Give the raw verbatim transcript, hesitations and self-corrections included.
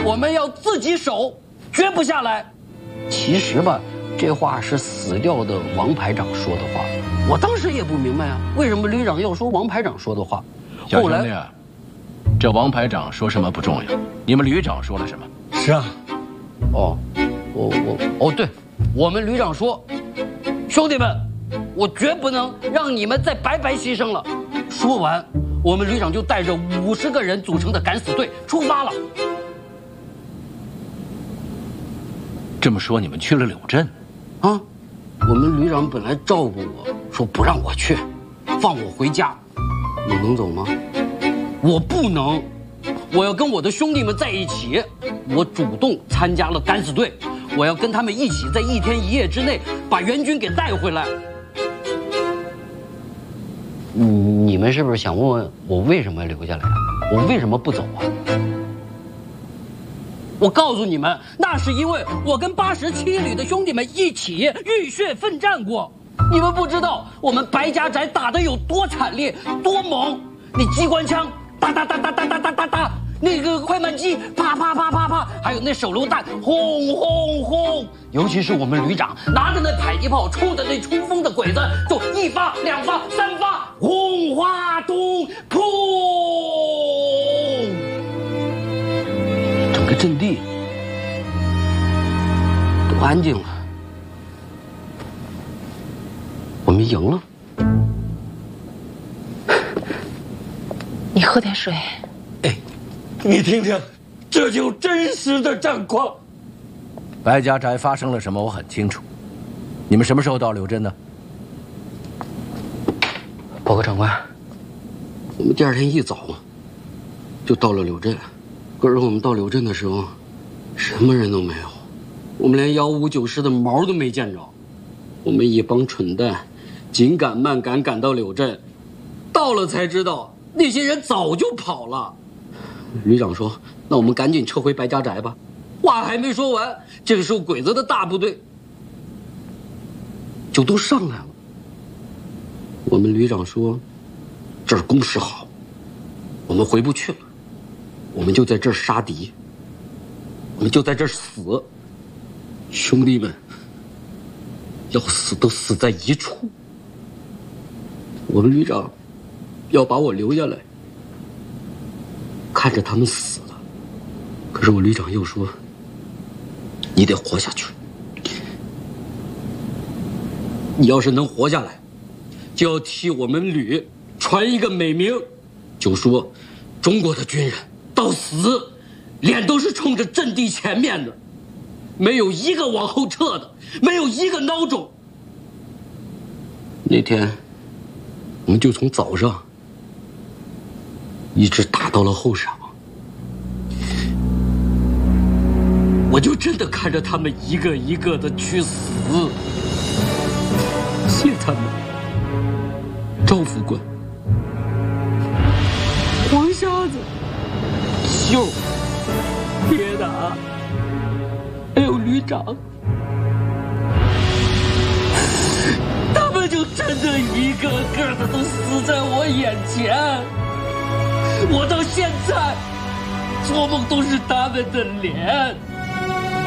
我们要自己守，绝不下来。其实吧，这话是死掉的王排长说的话，我当时也不明白啊，为什么旅长要说王排长说的话？ 小兄弟，这王排长说什么不重要，你们旅长说了什么？ 是啊。 哦，我我哦，对，我们旅长说，兄弟们，我绝不能让你们再白白牺牲了。说完，我们旅长就带着五十个人组成的敢死队出发了。 这么说，你们去了柳镇？ 啊，我们旅长本来照顾我，说不让我去，放我回家。我能走吗？我不能，我要跟我的兄弟们在一起。我主动参加了敢死队，我要跟他们一起在一天一夜之内把援军给带回来。你们是不是想问问我为什么留下来啊？我为什么不走啊？我告诉你们，那是因为我跟八十七旅的兄弟们一起浴血奋战过。你们不知道我们白家宅打得有多惨烈、多猛。那机关枪哒哒哒哒哒哒哒哒哒，那个快慢机啪啪啪啪啪，还有那手榴弹轰轰轰。尤其是我们旅长拿着那迫击炮抽的那冲锋的鬼子，就一发、两发、三发，轰哗咚砰。整个阵地都安静了，我们赢了。 你喝点水。 哎，你听听，这就真实的战况。 白家宅发生了什么，我很清楚。你们什么时候到柳镇的？ 报告长官，我们第二天一早就到了柳镇。可是我们到柳镇的时候，什么人都没有，我们连幺五九师的毛都没见着。我们一帮蠢蛋，紧赶慢赶赶到柳镇，到了才知道那些人早就跑了。旅长说：“那我们赶紧撤回白家宅吧。”话还没说完，这个时候鬼子的大部队就都上来了。我们旅长说：“这儿工事好，我们回不去了。我们就在这儿杀敌，我们就在这儿死，兄弟们，要死都死在一处。我们旅长要把我留下来，看着他们死了。可是我旅长又说，你得活下去。你要是能活下来，就要替我们旅传一个美名，就说中国的军人到死，脸都是冲着阵地前面的，没有一个往后撤的，没有一个孬种。那天，我们就从早上一直打到了后晌，我就真的看着他们一个一个的去死。谢他们，赵副官、黄瞎子、秀、铁打，还有旅长，他们就真的一个个的都死在我眼前，我到现在做梦都是他们的脸。